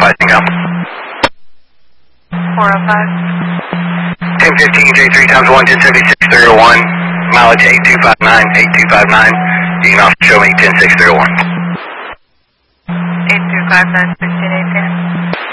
405 Tango. 405. 1015 J3 times 1, 1076 301. Mileage 8259, 8259. You can also show me 106 301. 8259, 1680.